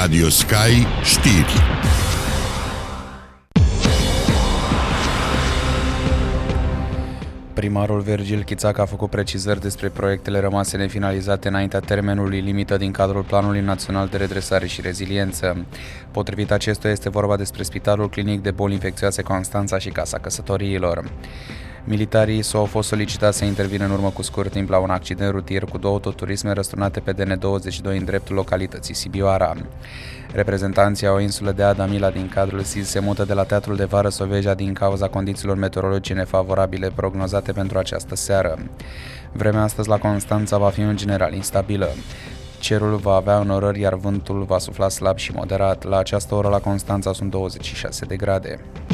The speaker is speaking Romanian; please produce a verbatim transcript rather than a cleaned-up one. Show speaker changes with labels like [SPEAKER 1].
[SPEAKER 1] Radio Sky Știri.
[SPEAKER 2] Primarul Virgil Chițac a făcut precizări despre proiectele rămase nefinalizate înaintea termenului limită din cadrul Planului Național de Redresare și Reziliență. Potrivit acestuia, este vorba despre Spitalul Clinic de Boli Infecțioase Constanța și Casa Căsătoriilor. Militarii s-au fost solicitați să intervină în urmă cu scurt timp la un accident rutier cu două autoturisme răsturnate pe D N douăzeci și doi în dreptul localității Sibioara. Reprezentanții au insulă de Adamila din cadrul S I Z se mută de la Teatrul de Vară Soveja din cauza condițiilor meteorologice nefavorabile prognozate pentru această seară. Vremea astăzi la Constanța va fi în general instabilă. Cerul va avea înnorări, iar vântul va sufla slab și moderat. La această oră la Constanța sunt douăzeci și șase de grade.